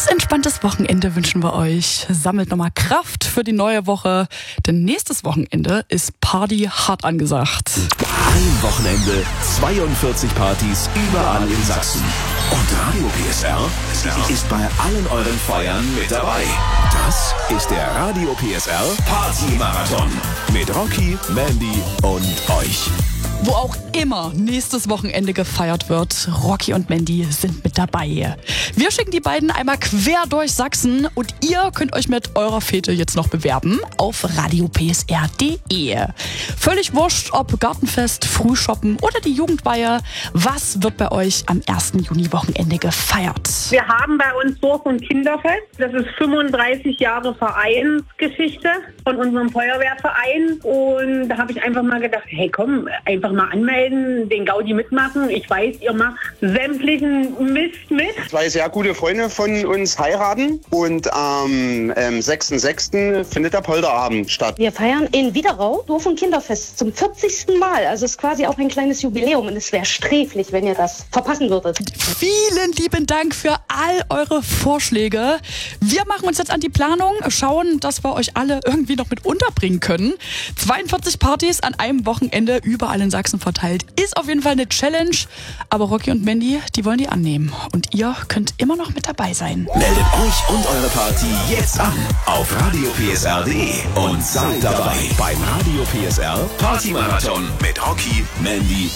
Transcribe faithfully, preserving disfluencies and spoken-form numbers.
ganz entspanntes Wochenende wünschen wir euch. Sammelt nochmal Kraft für die neue Woche, denn nächstes Wochenende ist Party hart angesagt. Ein Wochenende, zweiundvierzig Partys überall in Sachsen. Und Radio P S R ist bei allen euren Feiern mit dabei. Das ist der Radio P S R Party Marathon mit Rocky, Mandy und euch. Wo auch immer nächstes Wochenende gefeiert wird, Rocky und Mandy sind mit dabei. Wir schicken die beiden einmal quer durch Sachsen und ihr könnt euch mit eurer Fete jetzt noch bewerben auf radio p s r punkt d e. Völlig wurscht, ob Gartenfest, Frühshoppen oder die Jugendweihe, was wird bei euch am ersten Juni-Wochenende gefeiert? Wir haben bei uns Dorf- und Kinderfest. Das ist fünfunddreißig Jahre Vereinsgeschichte von unserem Feuerwehrverein. Und da habe ich einfach mal gedacht, hey komm, einfach mal anmelden, den Gaudi mitmachen. Ich weiß, ihr macht sämtlichen Mist mit. Zwei sehr gute Freunde von uns heiraten und am ähm, sechsten sechsten findet der Polterabend statt. Wir feiern in Widerau Dorf- und Kinderfest zum vierzigsten Mal. Also es ist quasi auch ein kleines Jubiläum und es wäre sträflich, wenn ihr das verpassen würdet. Vielen lieben Dank für all eure Vorschläge. Wir machen uns jetzt an die Planung, schauen, dass wir euch alle irgendwie noch mit unterbringen können. zweiundvierzig Partys an einem Wochenende überall in Sachsen verteilt. Ist auf jeden Fall eine Challenge, aber Rocky und Mandy, die wollen die annehmen. Und ihr könnt immer noch mit dabei sein. Meldet euch und eure Party jetzt an auf radio p s r punkt d e und seid dabei beim Radio P S R Party Marathon mit Rocky, Mandy